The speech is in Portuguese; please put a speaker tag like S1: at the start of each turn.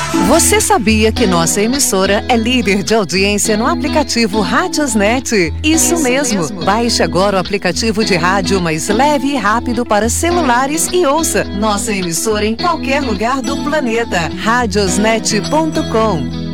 S1: Você sabia que nossa emissora é líder de audiência no aplicativo Radiosnet? Isso mesmo. Baixe agora o aplicativo de rádio mais leve e rápido para celulares e ouça nossa emissora em qualquer lugar do planeta. Radiosnet.com